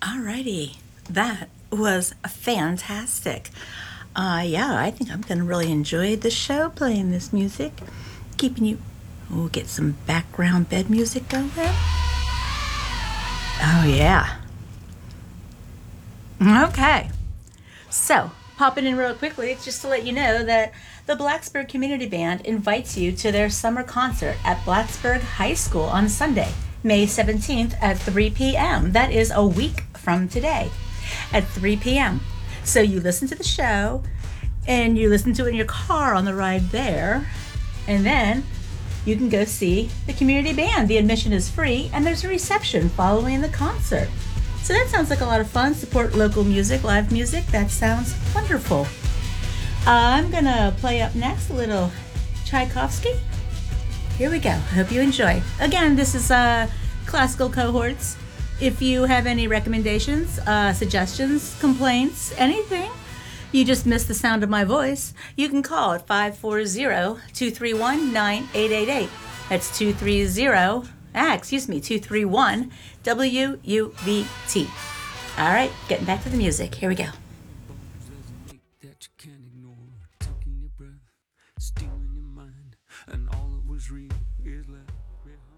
Alrighty, that was fantastic. Yeah, I think I'm gonna really enjoy the show playing this music, keeping you. We'll get some background bed music going. Oh yeah. Okay. So, popping in real quickly, just to let you know that the Blacksburg Community Band invites you to their summer concert at Blacksburg High School on Sunday, May 17th at 3 p.m. That is a week from today at 3 p.m. So, you listen to the show and you listen to it in your car on the ride there, and then you can go see the community band. The admission is free, and there's a reception following the concert. So that sounds like a lot of fun. Support local music, live music. That sounds wonderful. I'm gonna play up next a little Tchaikovsky. Here we go. I hope you enjoy. Again, this is classical cohorts. If you have any recommendations, suggestions, complaints, anything, you just missed the sound of my voice, you can call at 540-231-9888. That's 231 WUVT. All right, getting back to the music. Here we go. That you can't ignore, taking your breath, stealing your mind, and all that was real is left behind.